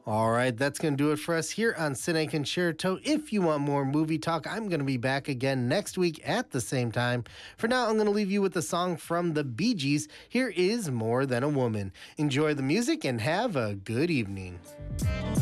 All right, that's going to do it for us here on Cine Concerto. If you want more movie talk, I'm going to be back again next week at the same time. For now, I'm going to leave you with a song from the Bee Gees. Here is More Than a Woman. Enjoy the music and have a good evening.